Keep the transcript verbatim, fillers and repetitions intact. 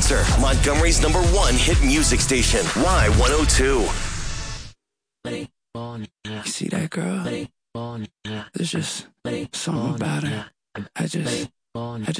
answer. Montgomery's number one hit music station, Y one oh two. You see that girl? There's just something about her. I just, I